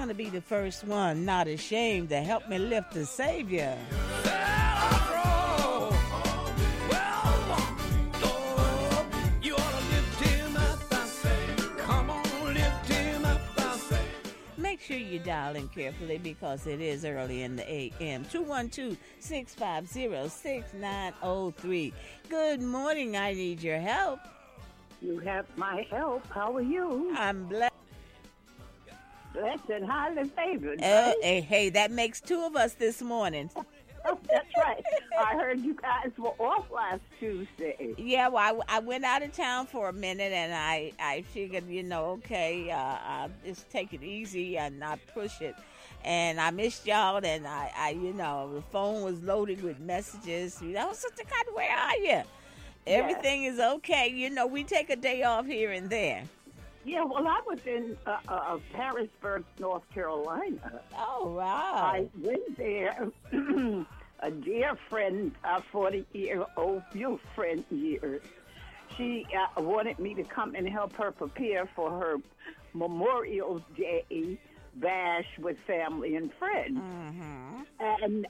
going to be the first one, not ashamed, to help me lift the Savior. Make sure you dial in carefully because it is early in the a.m. 212-650-6903. Good morning. I need your help. You have my help. How are you? I'm blessed. Blessed and highly favored. Right? Hey, that makes two of us this morning. Oh, that's right. I heard you guys were off last Tuesday. Yeah, well, I went out of town for a minute, and I figured, okay, I'll just take it easy and not push it. And I missed y'all, and I the phone was loaded with messages. Sister Cotton, where are you? Everything is okay. We take a day off here and there. Yeah, well, I was in Harrisburg, North Carolina. Oh, wow. I went there. A dear friend, 40-year-old friend years. She wanted me to come and help her prepare for her Memorial Day bash with family and friends. Mm-hmm. And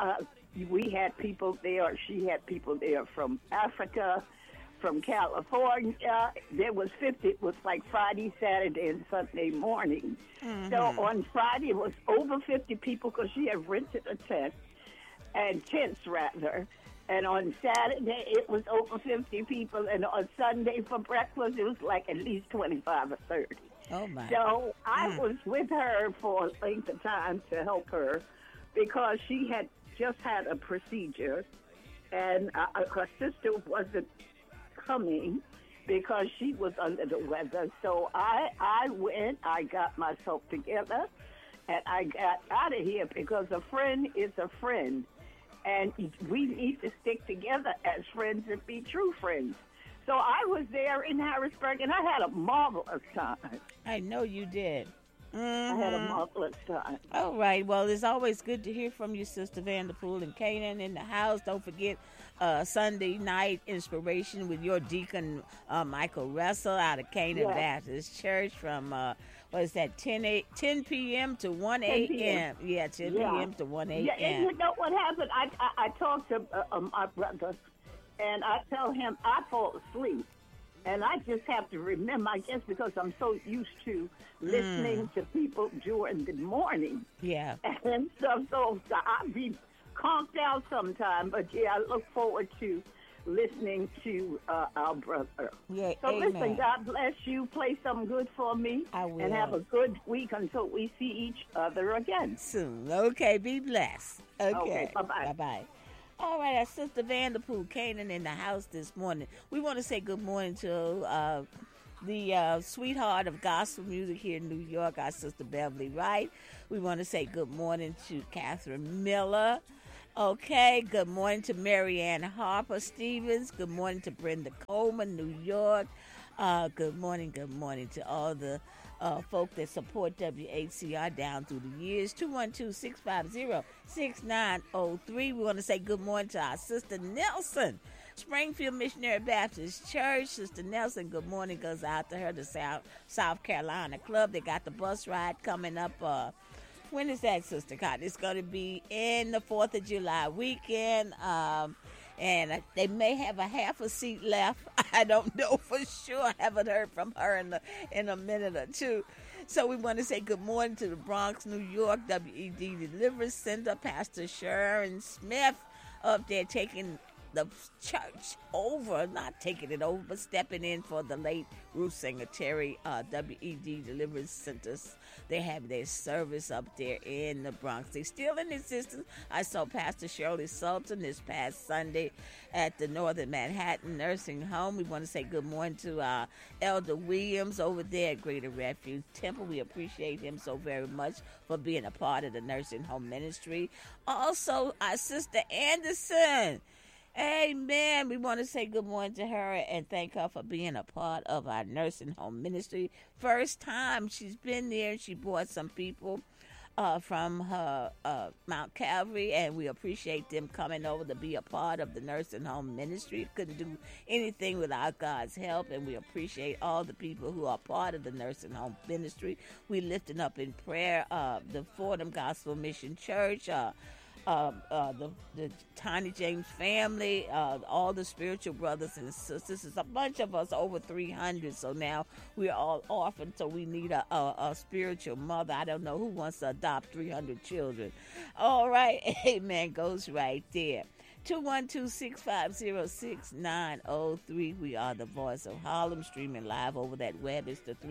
we had people there. She had people there from Africa, from California. There was 50. It was like Friday, Saturday, and Sunday morning. Mm-hmm. So on Friday, it was over 50 people because she had rented a tent, and tents rather. And on Saturday, it was over 50 people. And on Sunday for breakfast, it was like at least 25 or 30. Oh, my. So I was with her for a length of time to help her because she had just had a procedure, and her sister wasn't coming because she was under the weather. So I went, I got myself together, and I got out of here because a friend is a friend, and we need to stick together as friends and be true friends. So I was there in Harrisburg, and I had a marvelous time. I know you did. Mm-hmm. I had a marvelous time. All right. Well, it's always good to hear from you, Sister Vanderpool and Canaan in the house. Don't forget Sunday night inspiration with your deacon, Michael Russell, out of Canaan Baptist Church from, 10 p.m. to 1 a.m.? Yeah, 10 p.m. to 1 a.m. Yeah, and you know what happened? I talked to my brother, and I tell him I fall asleep. And I just have to remember, I guess, because I'm so used to listening to people during the morning. Yeah. And so I'll be conked out sometime. But, yeah, I look forward to listening to our brother. Yeah, so, amen. Listen, God bless you. Play something good for me. I will. And have a good week until we see each other again. Soon. Okay, be blessed. Okay. Bye-bye. Bye-bye. All right, our Sister Vanderpool, Canaan in the house this morning. We want to say good morning to the sweetheart of gospel music here in New York, our Sister Beverly Wright. We want to say good morning to Catherine Miller. Okay, good morning to Marianne Harper Stevens. Good morning to Brenda Coleman, New York. Good morning to all the folk that support WHCR down through the years. 212-650-6903. We want to say good morning to our Sister Nelson, Springfield Missionary Baptist Church. Sister Nelson, good morning goes out to her, the South Carolina Club. They got the bus ride coming up. When is that, Sister Cotton? It's going to be in the 4th of July weekend. And they may have a half a seat left. I don't know for sure. I haven't heard from her in a minute or two. So we want to say good morning to the Bronx, New York, WED Deliverance Center, Pastor Sharon Smith up there taking the church over, not taking it over, but stepping in for the late Ruth Singletary, WED Deliverance Centers. They have their service up there in the Bronx. They're still in existence. I saw Pastor Shirley Sultan this past Sunday at the Northern Manhattan Nursing Home. We want to say good morning to Elder Williams over there at Greater Refuge Temple. We appreciate him so very much for being a part of the nursing home ministry. Also, our Sister Anderson. Amen. We want to say good morning to her and thank her for being a part of our nursing home ministry. First time she's been there, she brought some people from her Mount Calvary, and we appreciate them coming over to be a part of the nursing home ministry. Couldn't do anything without God's help, and we appreciate all the people who are part of the nursing home ministry. We lifting up in prayer the Fordham Gospel Mission Church, the Tiny James family, all the spiritual brothers and sisters. It's a bunch of us, over 300. So now we're all orphaned, so we need a spiritual mother. I don't know who wants to adopt 300 children. All right, amen, goes right there. 212-650-6903. We are the Voice of Harlem, streaming live over that web. It's the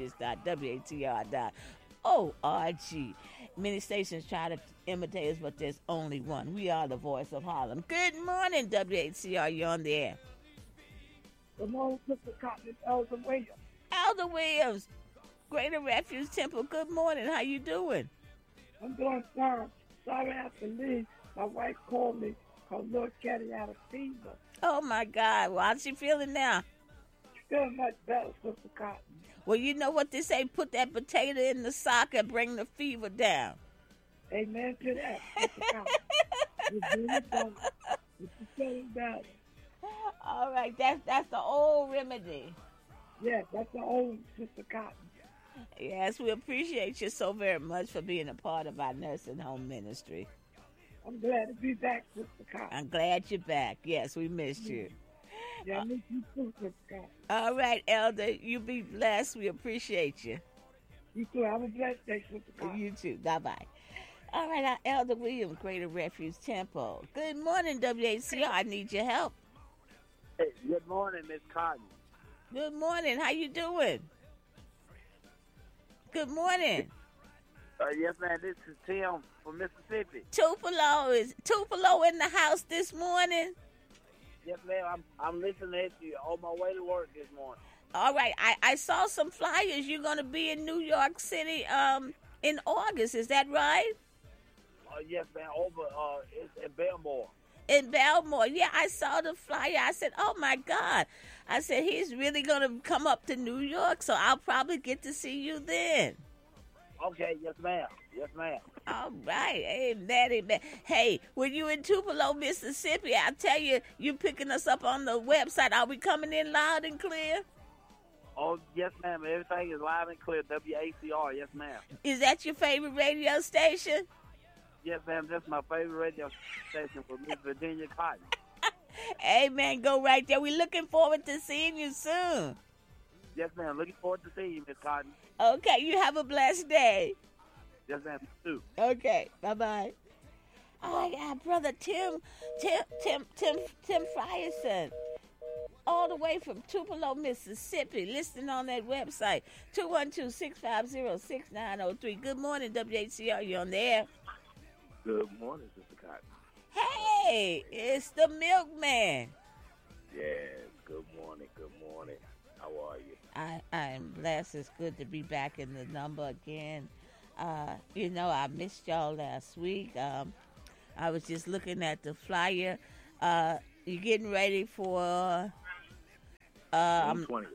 3Ws.WATR.org. Many stations try to imitate us, but there's only one. We are the Voice of Harlem. Good morning, WHCR. You're on the air. Good morning, Sister Cotton, Elder Williams. Elder Williams, Greater Refuge Temple. Good morning. How you doing? I'm doing fine. Sorry I have to leave. My wife called me because little Caddy had a fever. Oh, my God. Well, how's she feeling now? She's feeling much better, Sister Cotton. Well, you know what they say, put that potato in the sock and bring the fever down. Amen to that, Sister Cotton. You're doing better. You're feeling better. All right, that's the old remedy. Yes, that's the old Sister Cotton. Yes, we appreciate you so very much for being a part of our nursing home ministry. I'm glad to be back, Sister Cotton. I'm glad you're back. Yes, we missed you. Yeah, I miss you too, Sister Cotton. All right, Elder, you be blessed. We appreciate you. You too. Have a blessed day, Sister Cotton. You too. Bye-bye. All right, our Elder Williams, Greater Refuge Temple. Good morning, WHCR. I need your help. Hey, good morning, Miss Cotton. Good morning. How you doing? Good morning. Yes, man. This is Tim from Mississippi. Tupelo in the house this morning? Yes, ma'am. I'm listening to you on my way to work this morning. All right. I saw some flyers. You're going to be in New York City in August. Is that right? Yes, man. It's in Belmore. In Belmore. Yeah, I saw the flyer. I said, oh, my God. I said, he's really going to come up to New York, so I'll probably get to see you then. Okay, yes, ma'am. Yes, ma'am. All right. Amen. Hey, when you in Tupelo, Mississippi, I tell you, you picking us up on the website. Are we coming in loud and clear? Oh, yes, ma'am. Everything is live and clear. WACR, yes, ma'am. Is that your favorite radio station? Yes, ma'am. That's my favorite radio station for Miss Virginia Cotton. Amen. Go right there. We're looking forward to seeing you soon. Yes, ma'am. Looking forward to seeing you, Miss Cotton. Okay. You have a blessed day. Yes, ma'am. You too. Okay. Bye-bye. Oh, yeah, brother Tim Frierson, all the way from Tupelo, Mississippi, listening on that website, 212-650-6903. Good morning, WHCR. You on there? Good morning, Sister Cotton. Hey, it's the milkman. Yes, good morning, good morning. How are you? I am blessed. It's good to be back in the number again. I missed y'all last week. I was just looking at the flyer. You getting ready for June 20th.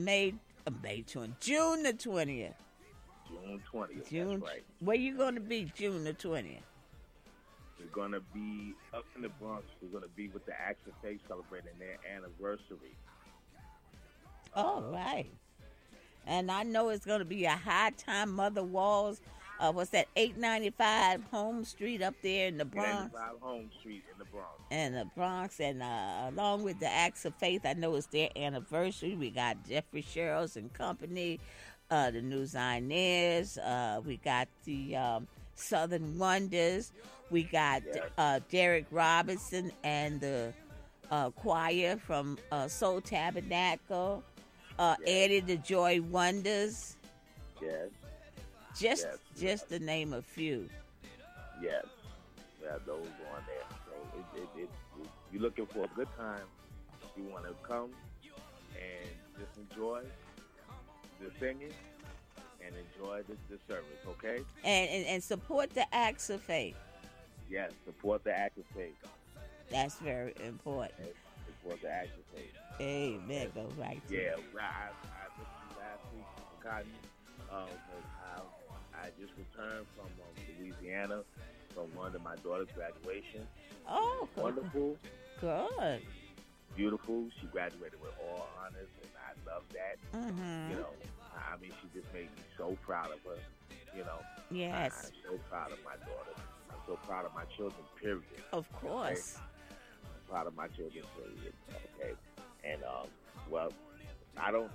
June the 20th. June 20th, June, that's right. Where you going to be June the 20th? We're going to be up in the Bronx. We're going to be with the Action Faith celebrating their anniversary. All right. And I know it's going to be a high time. Mother Walls, what's that, 895 Home Street up there in the Bronx? 895 Home Street in the Bronx. And the Bronx, and along with the Acts of Faith, I know it's their anniversary. We got Jeffrey Sherrills and Company, the New Zioners. We got the Southern Wonders. We got Derek Robinson and the choir from Soul Tabernacle. Eddie the Joy Wonders. Yes. Just to name a few. Yes. We have those on there. So if you're looking for a good time, you want to come and just enjoy the singing and enjoy the service, okay? And support the Acts of Faith. Yes, support the Act of Faith. That's very important. Yes, support the Act of Faith. Amen. Go right to Yeah, I listened last week, Cotton, because I just returned from Louisiana from one of my daughter's graduation. Oh, Wonderful, good. beautiful. She graduated with all honors, and I love that. Mm-hmm. You know, I mean, she just made me so proud of her. You know, Yes, I'm so proud of my daughter. I'm so proud of my children. Period. of course. I'm proud of my children. Period. Okay, and well, I don't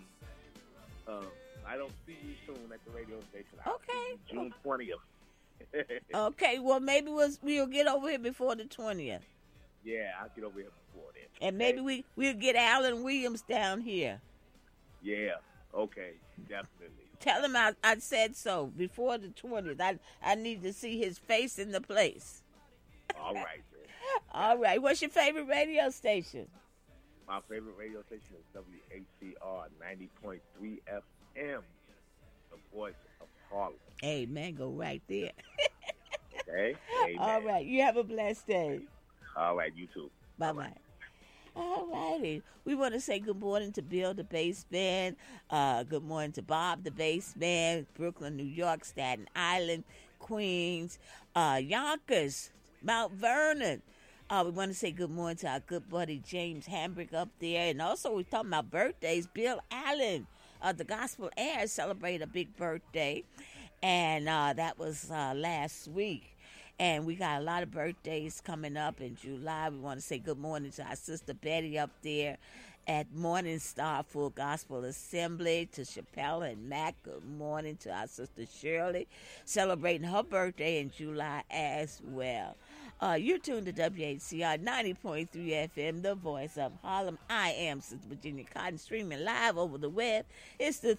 see you soon at the radio station. I'll Okay. see you June 20th. Okay, well, maybe we'll get over here before the 20th. Yeah, I'll get over here before then. And okay? maybe we'll get Alan Williams down here. Yeah, okay, definitely. Tell him I said so before the 20th. I need to see his face in the place. All right, then. All right. What's your favorite radio station? My favorite radio station is WHCR 90.3 FM, the voice of Harlem. Amen. Go right there. Okay? Amen. All right. You have a blessed day. All right, you too. Bye-bye. All righty. We want to say good morning to Bill, the bass man. Good morning to Bob, the bass man. Brooklyn, New York, Staten Island, Queens, Yonkers, Mount Vernon. We want to say good morning to our good buddy James Hambrick up there. And also, we're talking about birthdays. Bill Allen, the Gospel Air, celebrated a big birthday. And that was last week. And we got a lot of birthdays coming up in July. We want to say good morning to our sister Betty up there at Morning Star Full Gospel Assembly, to Chappelle and Mac. Good morning to our sister Shirley, celebrating her birthday in July as well. You're tuned to WHCR 90.3 FM, the voice of Harlem. I am Sister Virginia Cotton, streaming live over the web. It's the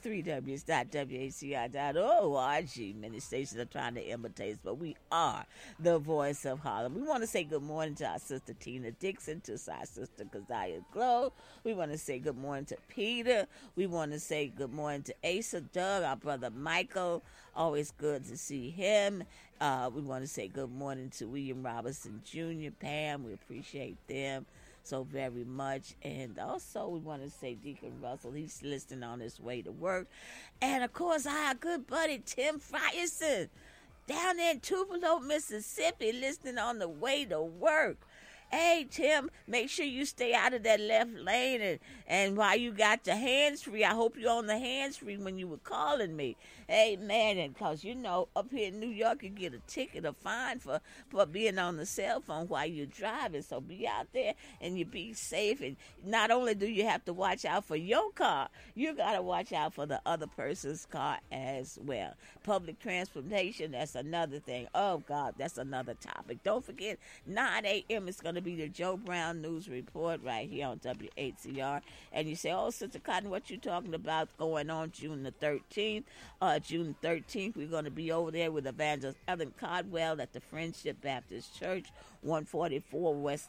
3Ws.WHCR.org. Many stations are trying to imitate us, but we are the voice of Harlem. We want to say good morning to our sister Tina Dixon, to our sister Keziah Glow. We want to say good morning to Peter. We want to say good morning to Asa, Doug, our brother Michael. Always good to see him. We want to say good morning to William Robinson Jr., Pam. We appreciate them so very much. And also we want to say Deacon Russell. He's listening on his way to work. And, of course, our good buddy Tim Frierson down there in Tupelo, Mississippi, listening on the way to work. Hey, Tim, make sure you stay out of that left lane. And while you got your hands-free, I hope you're on the hands-free when you were calling me. Hey, man, and because, you know, up here in New York, you get a ticket or fine for being on the cell phone while you're driving. So be out there and you be safe. And not only do you have to watch out for your car, you got to watch out for the other person's car as well. Public transportation, that's another thing. Oh, God, that's another topic. Don't forget, 9 a.m. is going to be the Joe Brown News Report right here on WHCR. And you say, oh, Sister Cotton, what you talking about going on June the 13th? June 13th, we're going to be over there with Evangelist Ellen Caldwell at the Friendship Baptist Church, 144 West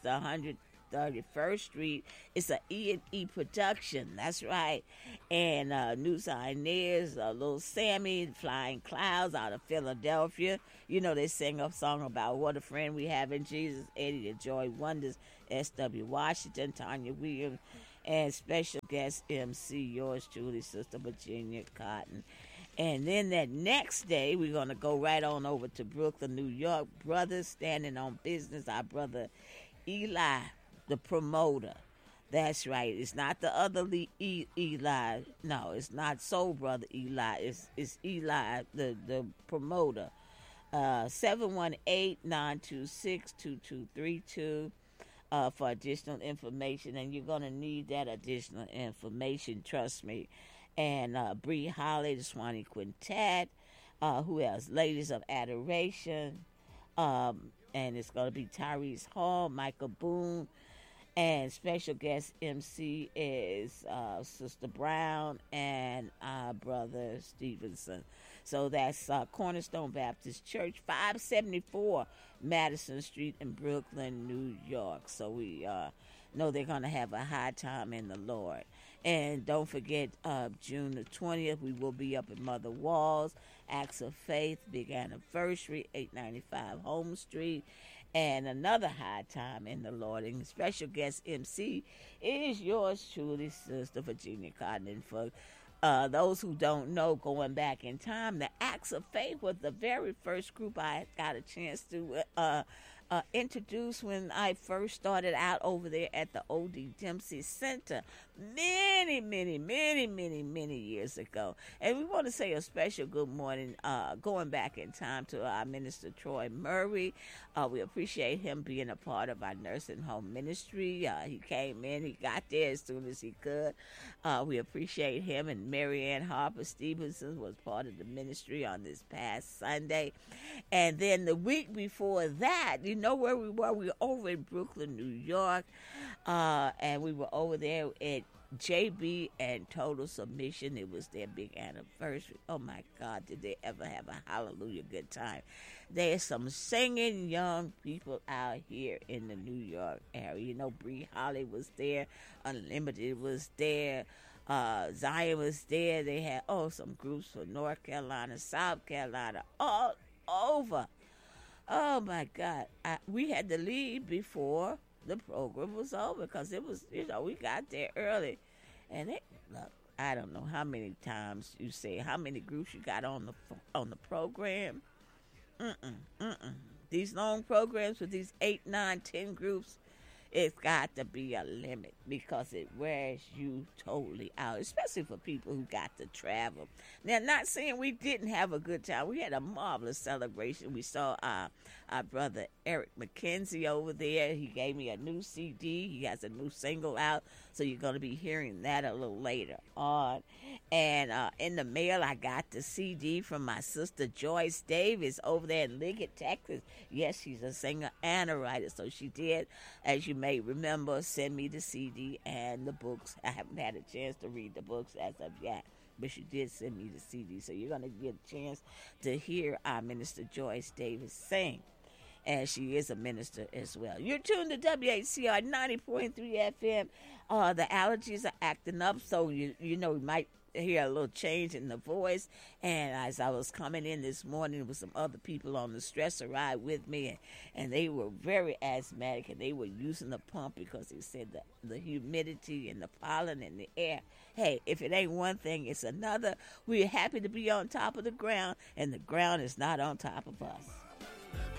131st Street. It's a E&E production, that's right. And News Ioneers, Little Sammy, Flying Clouds out of Philadelphia. You know, they sing a song about what a friend we have in Jesus. Eddie the Joy Wonders, S.W. Washington, Tanya Williams, and special guest MC, yours truly, Sister Virginia Cotton. And then that next day, we're going to go right on over to Brooklyn, New York. Brothers Standing on Business, our brother Eli, the promoter. That's right. It's not the other Eli. No, it's not Soul Brother Eli. It's Eli, the promoter. 718-926-2232 for additional information. And you're going to need that additional information, trust me. And Bree Holly, the Swanee Quintet. Who else? Ladies of Adoration. And it's going to be Tyrese Hall, Michael Boone. And special guest MC is Sister Brown and our brother Stevenson. So that's Cornerstone Baptist Church, 574 Madison Street in Brooklyn, New York. So we know they're going to have a high time in the Lord. And don't forget, June the 20th, we will be up at Mother Walls, Acts of Faith, big anniversary, 895 Home Street. And another high time in the Lord. And special guest MC is yours truly, Sister Virginia Cotton. And for those who don't know, going back in time, the Acts of Faith was the very first group I got a chance to introduce when I first started out over there at the O.D. Dempsey Center many, many, many, many, many years ago. And we want to say a special good morning, going back in time, to our minister Troy Murray. We appreciate him being a part of our nursing home ministry. He came in, he got there as soon as he could. We appreciate him. And Mary Ann Harper Stevenson was part of the ministry on this past Sunday. And then the week before that, you know where we were? We were over in Brooklyn, New York, and we were over there at JB and Total Submission. It was their big anniversary. Oh, my God, did they ever have a hallelujah good time. There's some singing young people out here in the New York area. You know, Bree Holly was there. Unlimited was there. Zion was there. They had, some groups from North Carolina, South Carolina, all over. Oh, my God. We had to leave before the program was over because it was, we got there early. And look, I don't know how many times you say how many groups you got on the program. These long programs with these 8, 9, 10 groups, it's got to be a limit because it wears you totally out, especially for people who got to travel. Now, not saying we didn't have a good time. We had a marvelous celebration. We saw our brother Eric McKenzie over there. He gave me a new CD. He has a new single out, so you're going to be hearing that a little later on. And in the mail, I got the CD from my sister Joyce Davis over there in Liggett, Texas. Yes, she's a singer and a writer, so she did, as you may remember, send me the CD and the books. I haven't had a chance to read the books as of yet, but she did send me the CD, so you're going to get a chance to hear our minister Joyce Davis sing. And she is a minister as well. You're tuned to WHCR 90.3 FM. The allergies are acting up, so you know we might hear a little change in the voice. And as I was coming in this morning with some other people on the stressor ride with me, and they were very asthmatic, and they were using the pump because they said the humidity and the pollen in the air. Hey, if it ain't one thing, it's another. We're happy to be on top of the ground, and the ground is not on top of us.